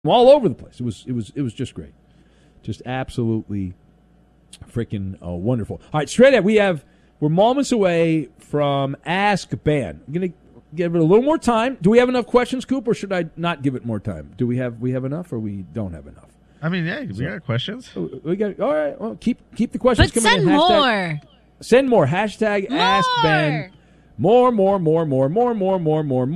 all over the place. It was just great. Just absolutely freaking wonderful. All right, straight ahead, we're moments away from Ask Ben. I'm going to give it a little more time. Do we have enough questions, Coop, or should I not give it more time? Do we have enough, or we don't have enough? I mean, yeah, we got questions. We got all right. Well, keep the questions but coming in. Send more. Hashtag more. Ask Ben. More.